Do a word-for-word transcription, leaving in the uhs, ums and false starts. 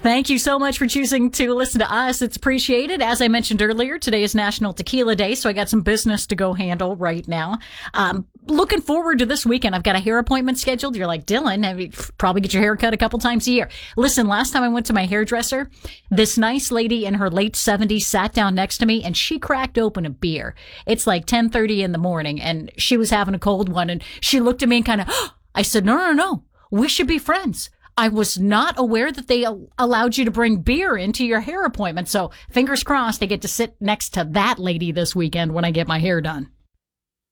Thank you so much for choosing to listen to us. It's appreciated. As I mentioned earlier, today is National Tequila Day, so I got some business to go handle right now. Um, looking forward to this weekend. I've got a hair appointment scheduled. You're like, Dylan, I mean, probably get your hair cut a couple times a year. Listen, last time I went to my hairdresser, this nice lady in her late seventies sat down next to me and she cracked open a beer. It's like ten thirty in the morning and she was having a cold one and she looked at me and kind of, oh. I said, no, no, no, we should be friends. I was not aware that they allowed you to bring beer into your hair appointment. So fingers crossed I get to sit next to that lady this weekend when I get my hair done.